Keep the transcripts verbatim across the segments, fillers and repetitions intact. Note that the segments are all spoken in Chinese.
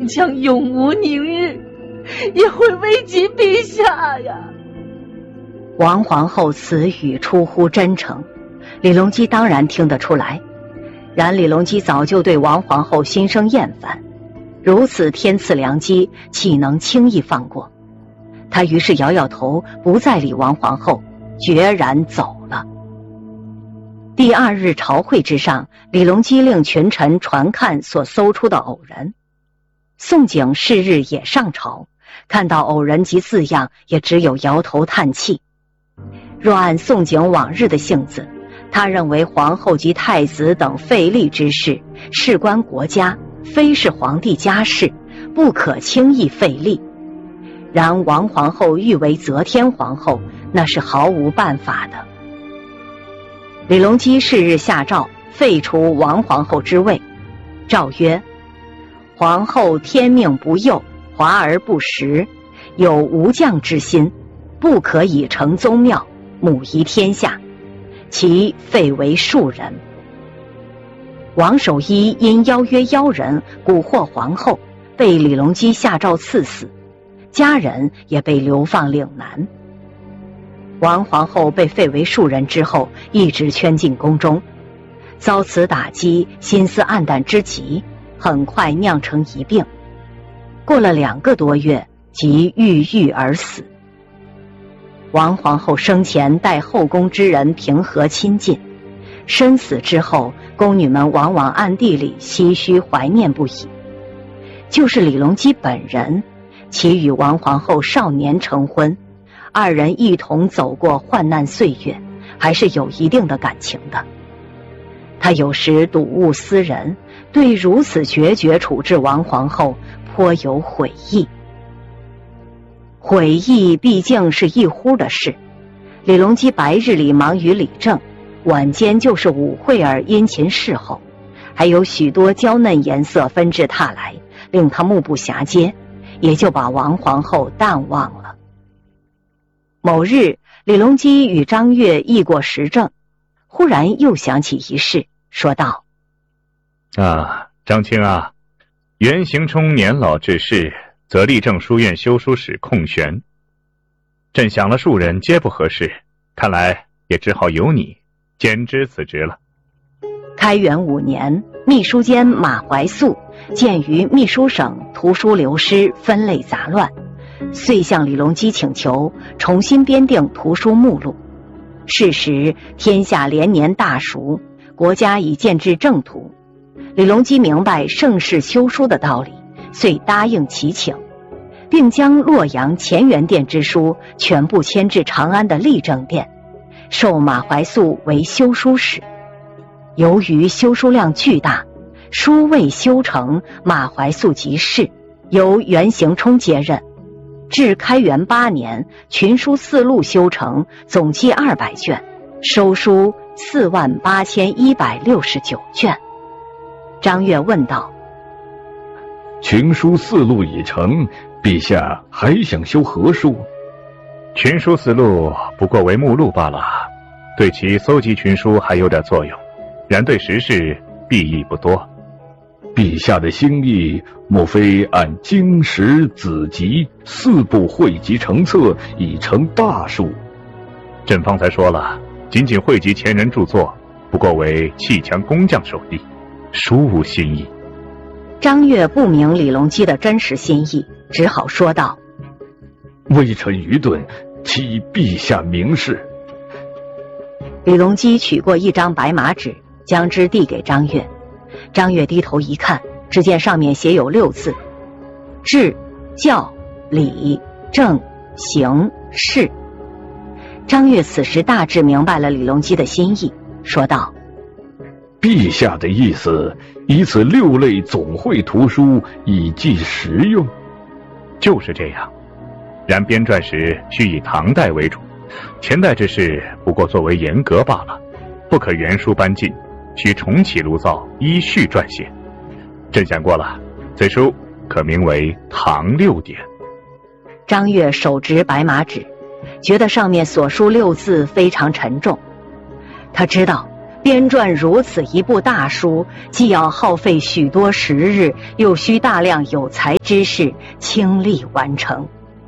将永无宁日，也会危及陛下呀。 王皇后此语出乎真诚，李隆基当然听得出来。然李隆基早就对王皇后心生厌烦，如此天赐良机，岂能轻易放过？他于是摇摇头，不再理王皇后，决然走了。第二日朝会之上，李隆基令群臣传看所搜出的偶人。宋璟是日也上朝，看到偶人及字样，也只有摇头叹气。若按宋璟往日的性子，他认为皇后及太子等废立之事，事关国家，非是皇帝家事，不可轻易废立。然王皇后欲为则天皇后，那是毫无办法的。李隆基是日下诏，废除王皇后之位。诏曰：皇后天命不佑，华而不实，有无将之心，不可以成宗庙，母仪天下，其废为庶人。王守一因邀约妖人蛊惑皇后，被李隆基下诏赐死，家人也被流放岭南。王皇后被废为庶人之后，一直圈进宫中，遭此打击，心思黯淡之极，很快酿成一病。过了两个多月，即郁郁而死。王皇后生前待后宫之人平和亲近，身死之后，宫女们往往暗地里唏嘘怀念不已。就是李隆基本人，其与王皇后少年成婚，二人一同走过患难岁月，还是有一定的感情的。他有时睹物思人，对如此决绝处置王皇后颇有悔意。悔意毕竟是一忽的事，李隆基白日里忙于理政，晚间就是舞会而殷勤侍候，还有许多娇嫩颜色纷至沓来，令他目不暇接，也就把王皇后淡忘了。某日，李隆基与张悦议过时政，忽然又想起一事，说道： 啊，张卿啊，袁行冲年老致仕，则立正书院修书使空悬。朕想了数人皆不合适，看来也只好由你兼之此职了。 开元五年，秘书监马怀素鉴于秘书省图书流失，分类杂乱，遂向李隆基请求重新编订图书目录。是时天下连年大熟，国家已渐至正途。李隆基明白盛世修书的道理，遂答应其请，并将洛阳乾元殿之书全部迁至长安的立正殿，授马怀素为修书使。由于修书量巨大，书未修成，马怀素即逝，由袁行冲接任。至开元八年，群书四录修成，总计二百卷，收书四万八千一百六十九卷。张悦问道： 群书四录已成，陛下还想修何书？ 群书四录不过为目录罢了，对其搜集群书还有点作用，然对时事裨益不多。 陛下的心意，莫非按经史子集四部汇集成册，已成大书？ 朕方才说了，仅仅汇集前人著作，不过为弃强工匠手艺，殊无新意。 张悦不明李隆基的真实心意，只好说道： 微臣愚钝，启陛下明示。 李隆基取过一张白马纸，将之递给张悦。张悦低头一看，只见上面写有六字：治、教、理、政、刑、事。张悦此时大致明白了李隆基的心意，说道： 陛下的意思，以此六类总会图书，以济实用。 就是这样，然编撰时需以唐代为主，前代之事不过作为严格罢了，不可原书搬进，需重启炉灶，依序撰写。朕想过了，此书可名为《唐六典》。 张悦手执白马纸，觉得上面所书六字非常沉重。他知道编撰如此一部大书，既要耗费许多时日，又需大量有才之士倾力完成。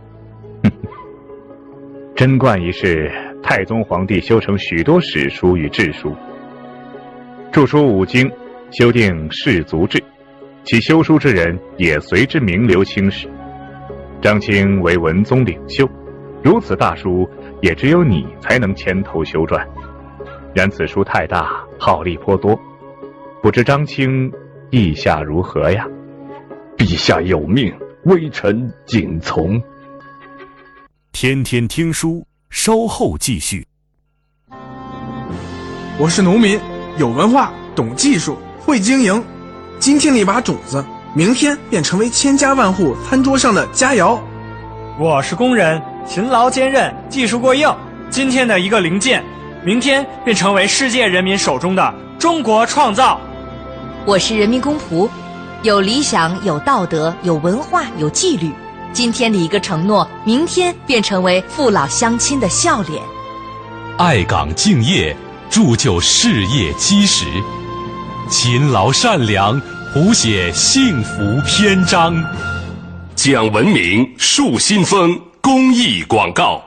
贞观一世，太宗皇帝修成许多史书与志书，著书五经，修订士族志，其修书之人也随之名留青史。张清为文宗领袖，如此大书，也只有你才能牵头修撰。然此书太大，耗力颇多，不知张清意下如何呀？ 陛下有命，微臣谨从。 天天听书，稍后继续。 我是农民，有文化，懂技术，会经营。今天的一把种子，明天便成为千家万户餐桌上的佳肴。 我是工人，勤劳坚韧，技术过硬。今天的一个零件，明天便成为世界人民手中的中国创造。 我是人民公仆，有理想，有道德，有文化，有纪律。今天的一个承诺，明天便成为父老乡亲的笑脸。 爱岗敬业，铸就事业基石；勤劳善良，谱写幸福篇章。 讲文明，树新风，公益广告。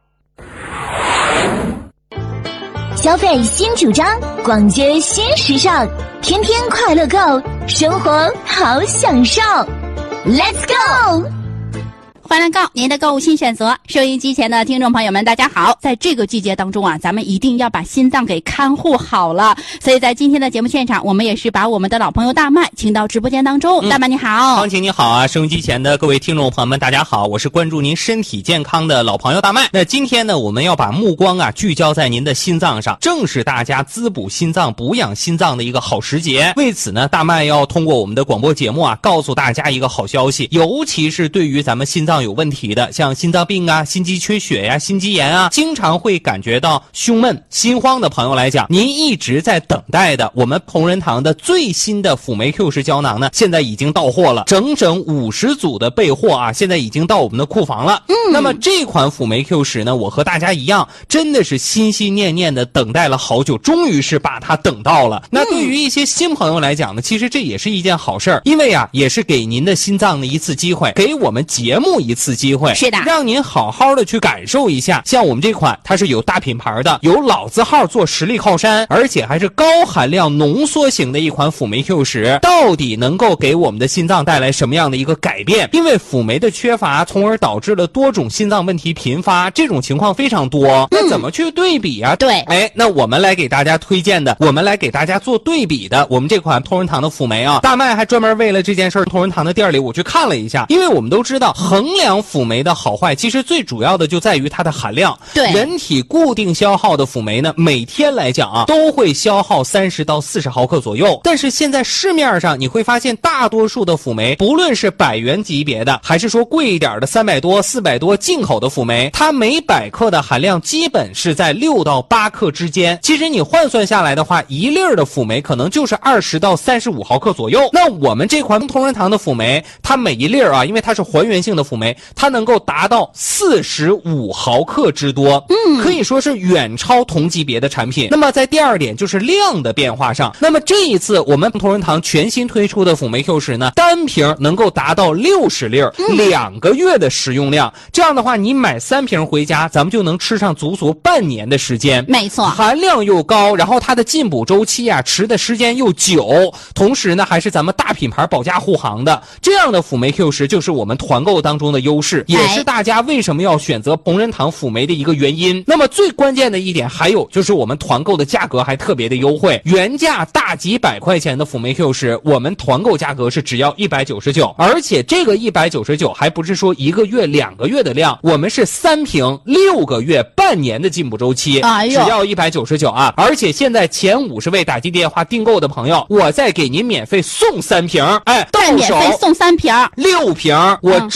消费新主张，逛街新时尚，天天快乐购，生活好享受。Let's go！ 欢乐购，您的购物新选择。收音机前的听众朋友们，大家好！在这个季节当中啊，咱们一定要把心脏给看护好了。所以在今天的节目现场，我们也是把我们的老朋友大麦请到直播间当中。嗯、大麦你好， 康晴你好啊！收音机前的各位听众朋友们，大家好，我是关注您身体健康的老朋友大麦。那今天呢，我们要把目光啊聚焦在您的心脏上，正是大家滋补心脏、补养心脏的一个好时节。为此呢，大麦要通过我们的广播节目啊，告诉大家一个好消息，尤其是对于咱们心脏有问题的，像心脏病啊、心肌缺血呀、啊、心肌炎啊，经常会感觉到胸闷、心慌的朋友来讲，您一直在等待的我们同仁堂的最新的辅酶 Q 十胶囊呢，现在已经到货了，整整五十组的备货啊，现在已经到我们的库房了。嗯，那么这款辅酶 Q 十呢，我和大家一样，真的是心心念念的等待了好久，终于是把它等到了。那对于一些新朋友来讲呢，其实这也是一件好事儿，因为啊，也是给您的心脏的一次机会，给我们节目一次机会。 是的， 让您好好的去感受一下，像我们这款它是有大品牌的，有老字号做实力靠山，而且还是高含量浓缩型的一款辅酶 Q 十，到底能够给我们的心脏带来什么样的一个改变？因为辅酶的缺乏，从而导致了多种心脏问题频发，这种情况非常多。那怎么去对比啊？ 对， 哎，那我们来给大家推荐的，我们来给大家做对比的，我们这款同仁堂的辅酶啊，大麦还专门为了这件事儿，同仁堂的店里我去看了一下，因为我们都知道衡量辅酶的好坏，其实最主要的就在于它的含量。 对， 人体固定消耗的辅酶呢，每天来讲啊，都会消耗三十到四十毫克左右。但是现在市面上你会发现，大多数的辅酶，不论是百元级别的，还是说贵一点的三百多、四百多进口的辅酶，它每百克的含量基本是在六到八克之间。其实你换算下来的话，一粒的辅酶可能就是二十到三十五毫克左右。那我们这款同仁堂的辅酶，它每一粒啊，因为它是还原性的辅酶，它能够达到四十五毫克之多，嗯，可以说是远超同级别的产品。那么在第二点就是量的变化上，那么这一次我们同仁堂全新推出的辅酶 Q 十呢，单瓶能够达到六十粒，两个月的食用量。这样的话，你买三瓶回家，咱们就能吃上足足半年的时间。 没错， 含量又高，然后它的进补周期啊，持的时间又久，同时呢，还是咱们大品牌保驾护航的。这样的辅酶 Q 十就是我们团购当中的优势，也是大家为什么要选择同仁堂辅酶的一个原因。那么最关键的一点还有就是我们团购的价格还特别的优惠，原价大几百块钱的辅酶 Q 十，我们团购价格是只要一百九十九，而且这个一百九十九还不是说一个月两个月的量，我们是三瓶六个月半年的进补周期，哎、只要一百九十九啊！而且现在前五十位打进电话订购的朋友，我再给您免费送三瓶，哎，到手免费送三瓶， 六瓶，我直接给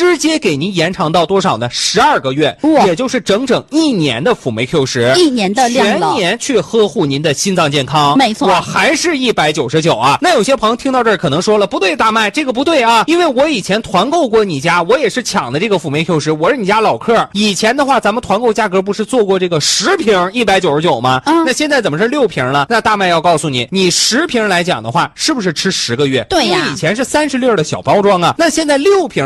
给您延长到多少呢？十二个月，也就是整整一年的辅酶 Q 十， 一年的量了， 全年去呵护您的心脏健康。 没错， 我还是一百九十九啊。那有些朋友听到这儿可能说了，不对，大麦这个不对啊，因为我以前团购过你家，我也是抢的这个辅酶 Q 十，我是你家老客。以前的话，咱们团购价格不是做过这个十瓶一百九十九吗？嗯，那现在怎么是六瓶了？那大麦要告诉你，你十瓶来讲的话，是不是吃十个月？ 对呀， 因为以前是三十粒的小包装啊，那现在六瓶